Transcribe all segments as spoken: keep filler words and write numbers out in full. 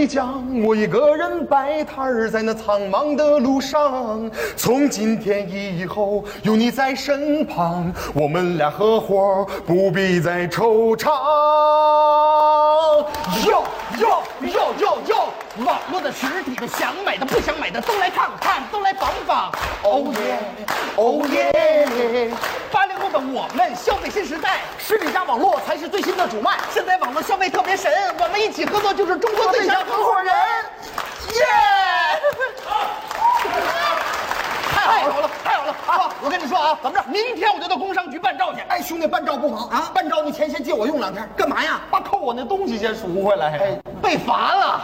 回家，我一个人摆摊儿在那苍茫的路上。从今天以后，有你在身旁，我们俩合伙，不必再惆怅。 哟哟哟哟哟！网络的、实体的，想买的、不想买的，都来看看，都来访访。 哦耶，哦耶！ 八零后的我们，消费新时代，实体加网络才是最新的主脉。现在网络消费特别神，我们一起合作就是中国最强合伙人。耶！太好了，太好了啊！我跟你说啊，怎么着？明天我就到工商局办照去。 哎，兄弟，办照不好啊！办照你钱先借我用两天， 干嘛呀？ 把扣我那东西先赎回来。 哎，被罚了。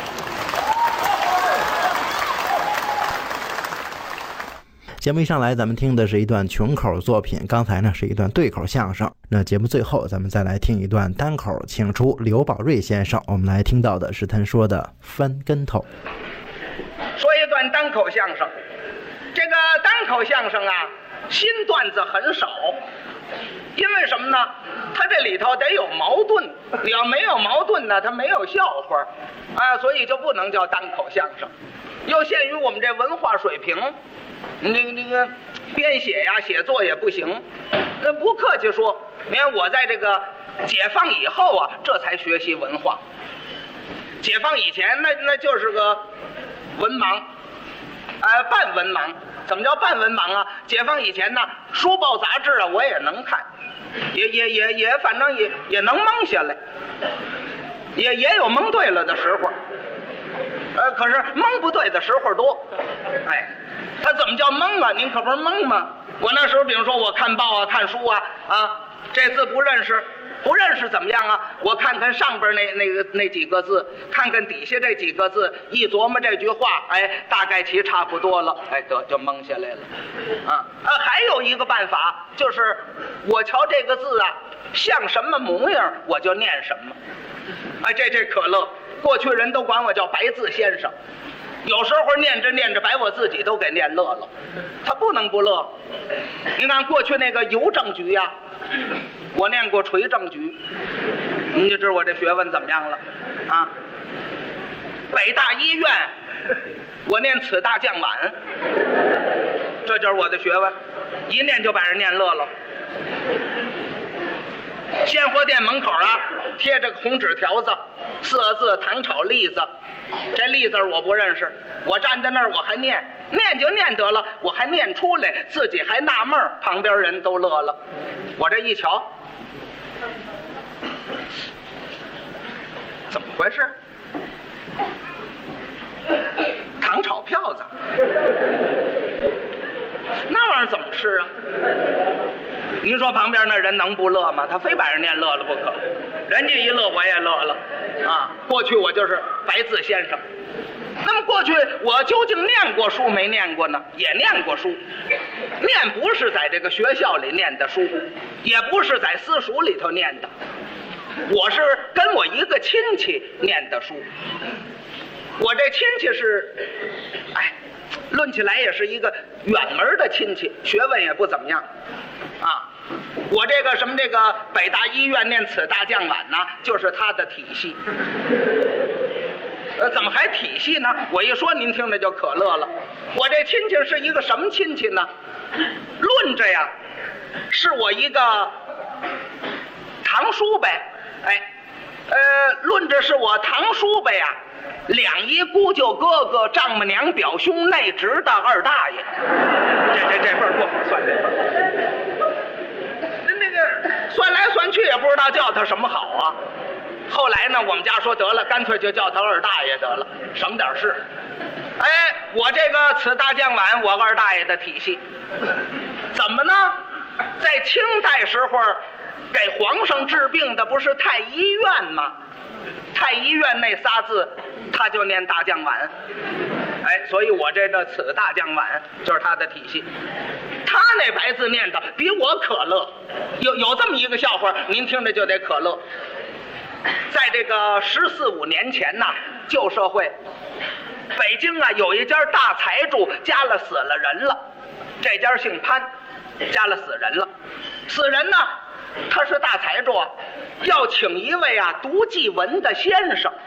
节目一上来，咱们听的是一段群口作品，刚才呢是一段对口相声。那节目最后，咱们再来听一段单口，请出刘宝瑞先生。我们来听到的是他说的翻跟头。 说一段单口相声，这个单口相声啊，新段子很少，因为什么呢？它这里头得有矛盾，你要没有矛盾呢，它没有笑话啊，所以就不能叫单口相声。又限于我们这文化水平，那个那个编写呀、写作也不行。那不客气说，你看我在这个解放以后啊，这才学习文化。解放以前，那那就是个文盲，呃，半文盲。怎么叫半文盲啊？解放以前呢，书报杂志啊，我也能看，也也也也，反正也也能蒙下来，也也有蒙对了的时候，呃，可是蒙不对的时候多。哎，他怎么叫蒙啊？您可不是蒙吗？我那时候，比如说我看报啊、看书啊，啊，这字不认识。不认识怎么样啊？我看看上边那那个那几个字，看看底下这几个字，一琢磨这句话，哎，大概其差不多了，哎，得就蒙下来了，啊，呃，还有一个办法，就是我瞧这个字啊，像什么模样，我就念什么，哎，这这可乐，过去人都管我叫白字先生。有时候念着念着，把我自己都给念乐了。他不能不乐。你看过去那个邮政局呀、啊，我念过垂政局，你就知道我这学问怎么样了啊。北大医院，我念此大将晚，这就是我的学问，一念就把人念乐了。鲜货店门口啊，贴着个红纸条子，四个字糖炒栗子。这栗子我不认识，我站在那儿我还念，念就念得了，我还念出来，自己还纳闷儿，旁边人都乐了。我这一瞧，怎么回事？糖炒票子，那玩意儿怎么吃啊？您说旁边那人能不乐吗？他非把人念乐了不可，人家一乐我也乐了啊！过去我就是白字先生，那么过去我究竟念过书没念过呢？也念过书，念不是在这个学校里念的书，也不是在私塾里头念的，我是跟我一个亲戚念的书。我这亲戚是，哎，论起来也是一个远门的亲戚，学问也不怎么样啊。我这个什么这个北大医院念此大将晚呢，就是他的体系。呃，怎么还体系呢？我一说您听着就可乐了。我这亲戚是一个什么亲戚呢？论着呀，是我一个堂叔呗。哎，呃，论着是我堂叔呗呀。两姨姑舅哥哥丈母娘表兄内侄的二大爷，这这这份不好算这份。那个算来算去也不知道叫他什么好啊。后来呢，我们家说得了，干脆就叫他二大爷得了，省点事。哎，我这个此大将晚，我二大爷的体系，怎么呢？在清代时候，给皇上治病的不是太医院吗？太医院那仨字，他就念大将晚。哎，所以我这个此大将晚就是他的体系。他那白字念的比我可乐，有有这么一个笑话，您听着就得可乐。在这个十四五年前呐，旧社会，北京啊有一家大财主家了死了人了，这家姓潘，家了死人了，死人呢，他是大财主啊，要请一位啊读祭文的先生，